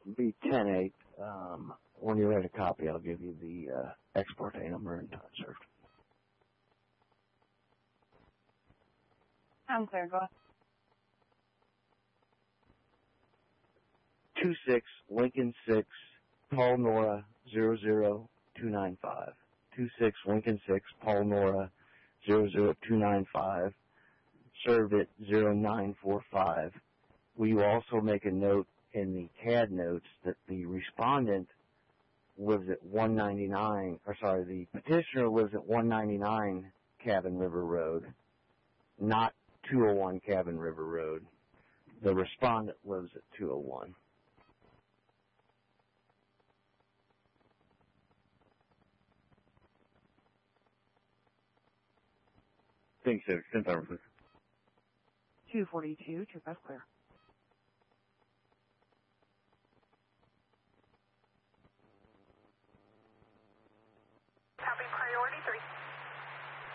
be 10-8. When you're ready to copy, I'll give you the ex parte number and time served. I'm clear. Go ahead. 26 Lincoln 6 Paul Nora 00295. 26 Lincoln 6 Paul Nora 00295. Served at 0945. Will you also make a note in the CAD notes that the respondent lives at 199, or sorry, the petitioner lives at 199 Cabin River Road, not 201 Cabin River Road. The respondent lives at 201. Thanks, sir. Extend power, please. 242, trip us clear. Copy, priority 3.